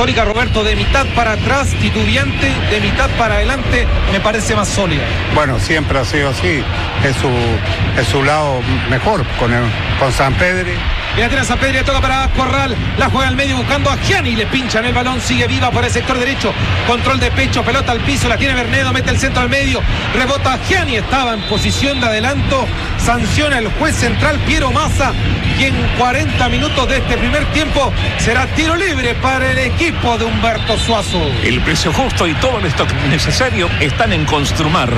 Católica, Roberto, de mitad para atrás, titubeante, de mitad para adelante, me parece más sólida. Bueno, siempre ha sido así, es su lado mejor con Sampedri. Mira, tiene a Sampedri, le toca para Corral, la juega al medio buscando a Gianni, le pinchan el balón, sigue viva por el sector derecho, control de pecho, pelota al piso, la tiene Bernedo, mete el centro al medio, rebota Gianni, estaba en posición de adelanto, sanciona el juez central Piero Massa, y en 40 minutos de este primer tiempo será tiro libre para el equipo de Humberto Suazo. El precio justo y todo el stock necesario están en Construmart.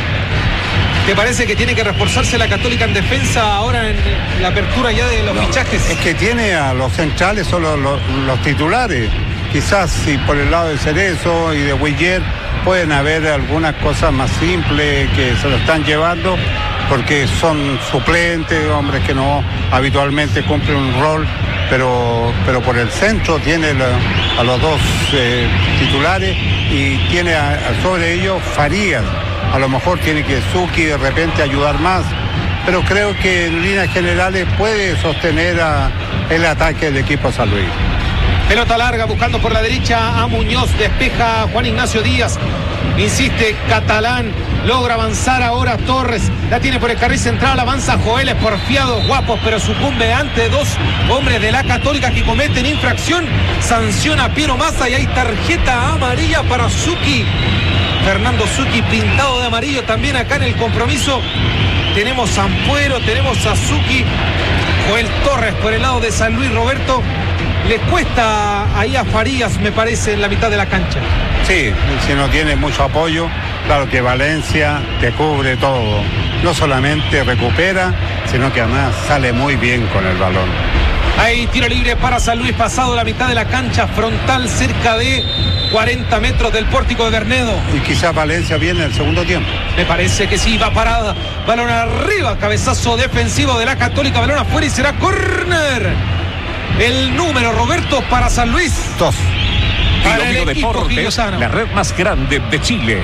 ¿Te parece que tiene que reforzarse la Católica en defensa ahora en la apertura ya de los fichajes? Es que tiene a los centrales, solo los titulares. Quizás si por el lado de Cerezo y de Huiller pueden haber algunas cosas más simples que se lo están llevando, porque son suplentes, hombres que no habitualmente cumplen un rol, pero por el centro tiene a los dos titulares y tiene sobre ellos Farías. A lo mejor tiene que Zucchi de repente ayudar más, pero creo que en líneas generales puede sostener el ataque del equipo San Luis. Pelota larga buscando por la derecha a Muñoz, despeja Juan Ignacio Díaz, insiste Catalán, logra avanzar ahora Torres, la tiene por el carril central, avanza Joel, porfiados, guapos, pero sucumbe ante dos hombres de la Católica que cometen infracción, sanciona a Piero Massa y hay tarjeta amarilla para Zucchi. Fernando Zucchi pintado de amarillo también acá en el compromiso. Tenemos a Ampuero, tenemos a Zucchi, Joel Torres por el lado de San Luis. Roberto, le cuesta ahí a Farías, me parece, en la mitad de la cancha. Sí, si no tiene mucho apoyo, claro que Valencia te cubre todo. No solamente recupera, sino que además sale muy bien con el balón. Hay tiro libre para San Luis, pasado la mitad de la cancha, frontal cerca de 40 metros del pórtico de Bernedo. Y quizás Valencia viene el segundo tiempo. Me parece que sí, va parada, balón arriba, cabezazo defensivo de la Católica, balón afuera y será córner. El número, Roberto, para San Luis. 2. Para el equipo Deportes, quillosano. la red más grande de Chile.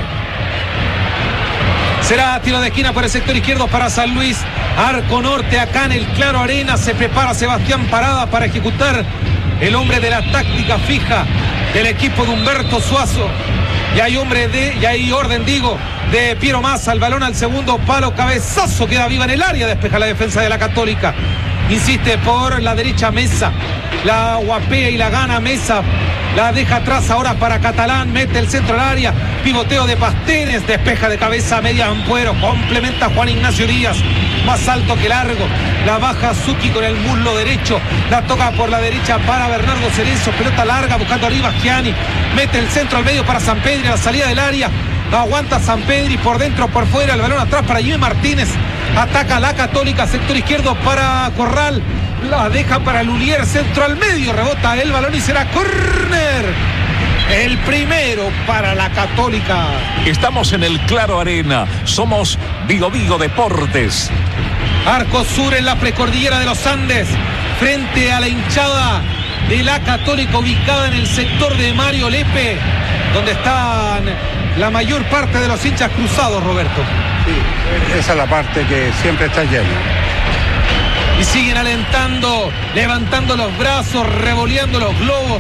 Será tiro de esquina por el sector izquierdo para San Luis. Arco norte acá en el Claro Arena. Se prepara Sebastián Parada para ejecutar el hombre de la táctica fija del equipo de Humberto Suazo. Y hay orden, de Piero Massa. El balón al segundo palo. Cabezazo, queda viva en el área. Despeja la defensa de la Católica. Insiste por la derecha Mesa. La guapea y la gana Mesa. La deja atrás ahora para Catalán, mete el centro al área, pivoteo de Pastenes, despeja de cabeza media Ampuero, complementa Juan Ignacio Díaz, más alto que largo, la baja Zucchi con el muslo derecho, la toca por la derecha para Bernardo Cerezo, pelota larga buscando arriba Gianni, mete el centro al medio para Sampedri, a la salida del área, aguanta Sampedri por dentro, por fuera, el balón atrás para Jimmy Martínez, ataca la Católica, sector izquierdo para Corral, la deja para Lulier, centro al medio, rebota el balón y será córner. El primero para la Católica. Estamos en el Claro Arena, somos Vigo Deportes. Arco sur en la precordillera de los Andes, frente a la hinchada de la Católica ubicada en el sector de Mario Lepe, donde están la mayor parte de los hinchas cruzados, Roberto. Sí, esa es la parte que siempre está llena. Y siguen alentando, levantando los brazos, revoleando los globos.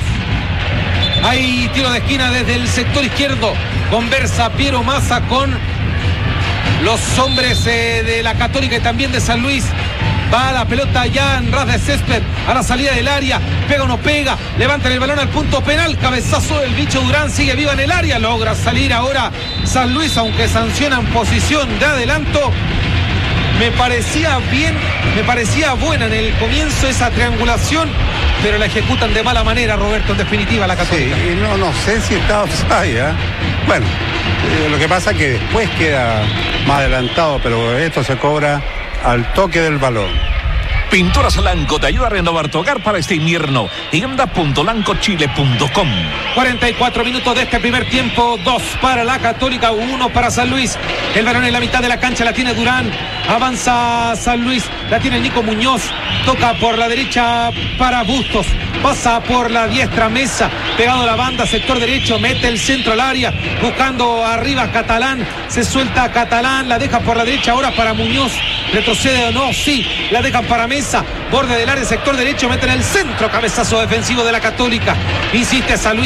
Hay tiro de esquina desde el sector izquierdo. Conversa Piero Massa con los hombres de la Católica y también de San Luis. Va la pelota ya en ras de césped a la salida del área. Pega o no pega. Levantan el balón al punto penal. Cabezazo del bicho Durán. Sigue viva en el área. Logra salir ahora San Luis, aunque sanciona en posición de adelanto. Me parecía buena en el comienzo esa triangulación, pero la ejecutan de mala manera, Roberto, en definitiva, la Católica. Sí, y no sé si está offside, ¿eh? Bueno, lo que pasa es que después queda más adelantado, pero esto se cobra al toque del balón. Pinturas Lanco te ayuda a renovar tu hogar para este invierno. Tienda.lancochile.com. 44 minutos de este primer tiempo, 2 para la Católica, 1 para San Luis. El balón en la mitad de la cancha la tiene Durán. Avanza San Luis, la tiene Nico Muñoz. Toca por la derecha para Bustos. Pasa por la diestra Mesa, pegado a la banda, sector derecho, mete el centro al área, buscando arriba Catalán, se suelta Catalán, la deja por la derecha ahora para Muñoz, retrocede o no, sí, la dejan para Mesa, borde del área, sector derecho, mete en el centro, cabezazo defensivo de la Católica, insiste San Luis.